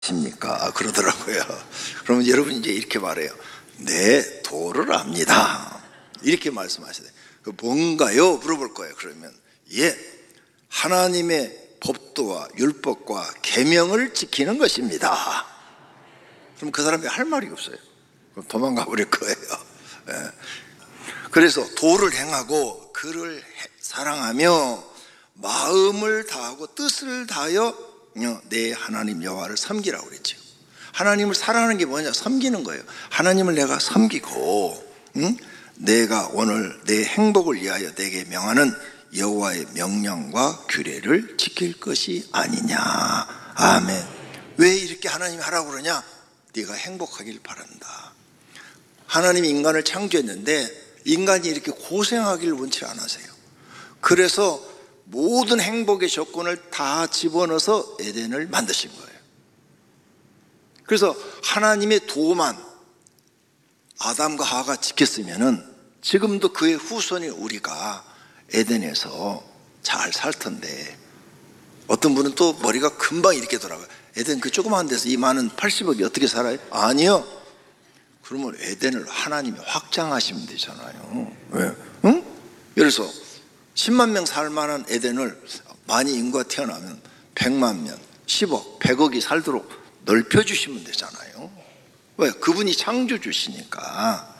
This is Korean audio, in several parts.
십니까? 그러더라고요. 그러면 여러분 이제 이렇게 말해요. 네, 도를 압니다. 이렇게 말씀하셔야 돼요. 뭔가요? 물어볼 거예요. 그러면 예, 하나님의 법도와 율법과 계명을 지키는 것입니다. 그럼 그 사람이 할 말이 없어요. 그럼 도망가 버릴 거예요. 예. 그래서 도를 행하고 그를 사랑하며 마음을 다하고 뜻을 다하여 내 하나님 여호와를 섬기라고 그랬죠. 하나님을 사랑하는 게 뭐냐? 섬기는 거예요. 하나님을 내가 섬기고 내가 오늘 내 행복을 위하여 내게 명하는 여호와의 명령과 규례를 지킬 것이 아니냐. 아멘. 왜 이렇게 하나님이 하라고 그러냐? 네가 행복하길 바란다. 하나님이 인간을 창조했는데 인간이 이렇게 고생하기를 원치 않으세요. 그래서 모든 행복의 조건을 다 집어넣어서 에덴을 만드신 거예요. 그래서 하나님의 도만 아담과 하와가 지켰으면은 지금도 그의 후손이 우리가 에덴에서 잘 살 텐데, 어떤 분은 또 머리가 금방 이렇게 돌아가요. 에덴 그 조그마한 데서 이 많은 80억이 어떻게 살아요? 아니요. 그러면 에덴을 하나님이 확장하시면 되잖아요. 왜? 응? 예를 들어서 10만 명 살만한 에덴을 많이 인구가 태어나면 100만 명, 10억, 100억이 살도록 넓혀주시면 되잖아요. 왜? 그분이 창조주시니까.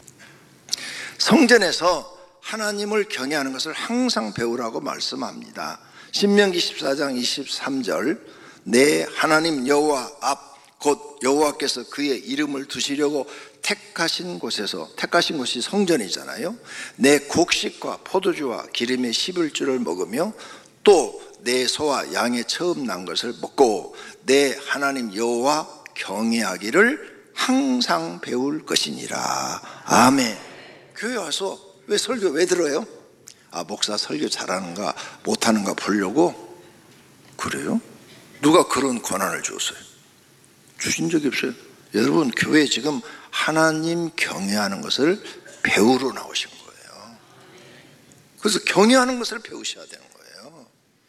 성전에서 하나님을 경외하는 것을 항상 배우라고 말씀합니다. 신명기 14장 23절, 내 하나님 여호와 앞 곧 여호와께서 그의 이름을 두시려고 택하신 곳이 성전이잖아요. 내 곡식과 포도주와 기름의 11주를 먹으며 또 내 소와 양의 처음 난 것을 먹고 내 하나님 여호와 경외하기를 항상 배울 것이니라. 아멘. 교회 와서 왜 설교 왜 들어요? 아, 목사 설교 잘하는가 못하는가 보려고? 그래요? 누가 그런 권한을 줬어요? 주신 적이 없어요. 여러분, 교회에 지금 하나님 경외하는 것을 배우러 나오신 거예요. 그래서 경외하는 것을 배우셔야 되는 거예요.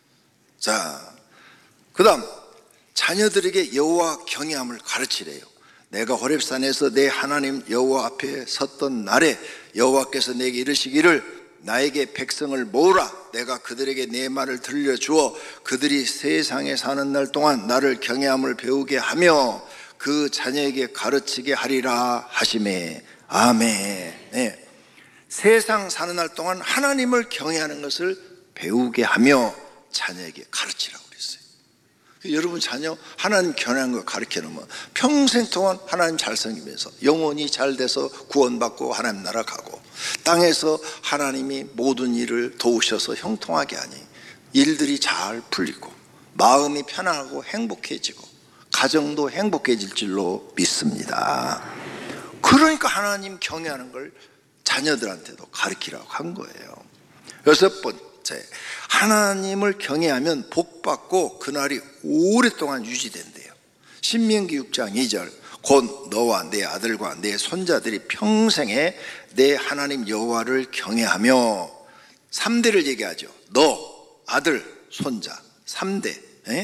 자, 그 다음 자녀들에게 여호와 경외함을 가르치래요. 내가 호렙산에서 내 하나님 여호와 앞에 섰던 날에 여호와께서 내게 이르시기를 나에게 백성을 모으라. 내가 그들에게 내 말을 들려주어 그들이 세상에 사는 날 동안 나를 경외함을 배우게 하며 그 자녀에게 가르치게 하리라 하시매. 아멘. 네. 세상 사는 날 동안 하나님을 경외하는 것을 배우게 하며 자녀에게 가르치라고 그랬어요. 여러분 자녀 하나님 경외하는 걸 가르쳐 놓으면 평생 동안 하나님 잘 섬기면서 영혼이 잘 돼서 구원받고 하나님 나라 가고, 땅에서 하나님이 모든 일을 도우셔서 형통하게 하니 일들이 잘 풀리고 마음이 편안하고 행복해지고 가정도 행복해질 줄로 믿습니다. 그러니까 하나님 경외하는 걸 자녀들한테도 가르치라고 한 거예요. 여섯 번째, 하나님을 경외하면 복받고 그날이 오랫동안 유지된대요. 신명기 6장 2절, 곧 너와 내 아들과 내 손자들이 평생에 내 하나님 여호와를 경외하며, 3대를 얘기하죠. 너, 아들, 손자 3대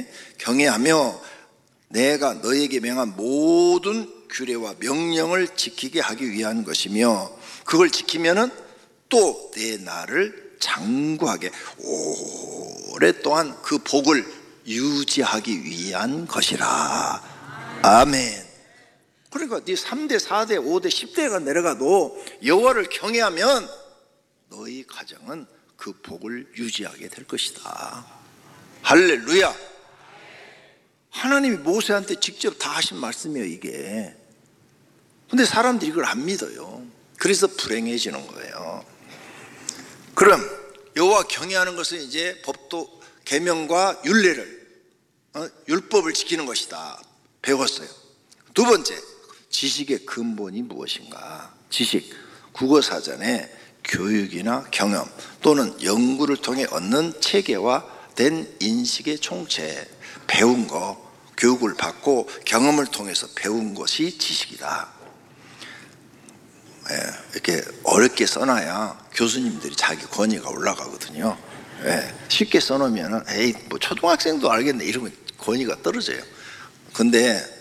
경외하며 내가 너에게 명한 모든 규례와 명령을 지키게 하기 위한 것이며, 그걸 지키면은 또 내 나를 장구하게 오랫동안 그 복을 유지하기 위한 것이라. 아멘. 그러니까 네 3대, 4대, 5대, 10대가 내려가도 여호와를 경외하면 너희 가정은 그 복을 유지하게 될 것이다. 할렐루야. 하나님이 모세한테 직접 다 하신 말씀이에요, 이게. 근데 사람들이 이걸 안 믿어요. 그래서 불행해지는 거예요. 그럼 여호와 경외하는 것은 이제 법도 계명과 율법을 지키는 것이다 배웠어요. 두 번째, 지식의 근본이 무엇인가? 지식, 국어사전에 교육이나 경험 또는 연구를 통해 얻는 체계화된 인식의 총체, 배운 거, 교육을 받고 경험을 통해서 배운 것이 지식이다. 이렇게 어렵게 써놔야 교수님들이 자기 권위가 올라가거든요. 쉽게 써놓으면 에이 뭐 초등학생도 알겠네 이러면 권위가 떨어져요. 근데